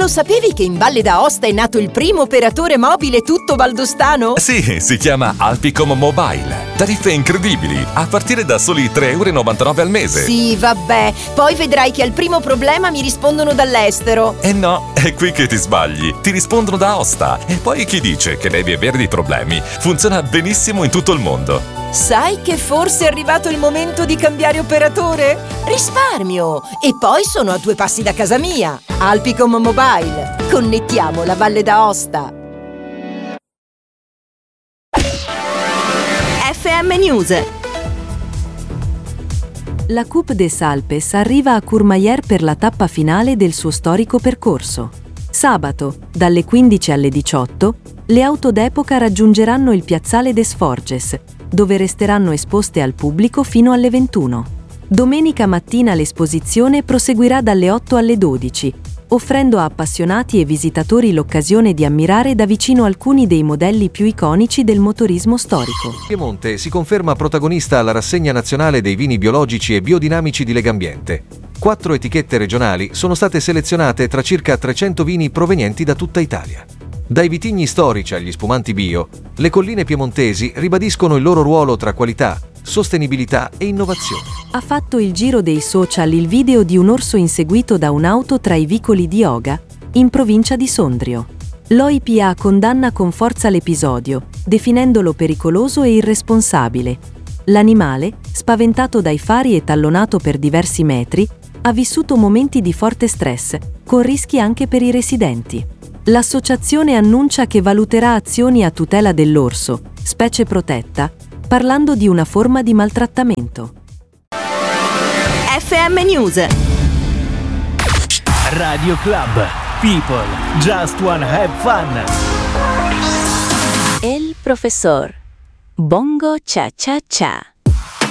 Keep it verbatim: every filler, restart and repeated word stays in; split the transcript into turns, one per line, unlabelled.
lo sapevi che in Valle d'Aosta è nato il primo operatore mobile tutto valdostano?
Sì, si chiama Alpicom Mobile. Tariffe incredibili, a partire da soli tre virgola novantanove euro al mese.
Sì, vabbè. Poi vedrai che al primo problema mi rispondono dall'estero.
Eh no, è qui che ti sbagli. Ti rispondono da Aosta. E poi chi dice che devi avere dei problemi? Funziona benissimo in tutto il mondo.
Sai che forse è arrivato il momento di cambiare operatore? Risparmio! E poi sono a due passi da casa mia. Alpicom Mobile. Connettiamo la Valle d'Aosta. F M News.
La Coupe des Alpes arriva a Courmayeur per la tappa finale del suo storico percorso. Sabato, dalle quindici alle diciotto, le auto d'epoca raggiungeranno il piazzale des Forges, dove resteranno esposte al pubblico fino alle ventuno. Domenica mattina l'esposizione proseguirà dalle otto alle dodici, offrendo a appassionati e visitatori l'occasione di ammirare da vicino alcuni dei modelli più iconici del motorismo storico.
Piemonte si conferma protagonista alla rassegna nazionale dei vini biologici e biodinamici di Legambiente. Quattro etichette regionali sono state selezionate tra circa trecento vini provenienti da tutta Italia. Dai vitigni storici agli spumanti bio, le colline piemontesi ribadiscono il loro ruolo tra qualità, sostenibilità e innovazione.
Ha fatto il giro dei social il video di un orso inseguito da un'auto tra i vicoli di Oga, in provincia di Sondrio. L'O I P A condanna con forza l'episodio, definendolo pericoloso e irresponsabile. L'animale, spaventato dai fari e tallonato per diversi metri, ha vissuto momenti di forte stress, con rischi anche per i residenti. L'associazione annuncia che valuterà azioni a tutela dell'orso, specie protetta, parlando di una forma di maltrattamento.
F M News.
Radio Club. People just wanna have fun.
El profesor Bongo Cha Cha Cha.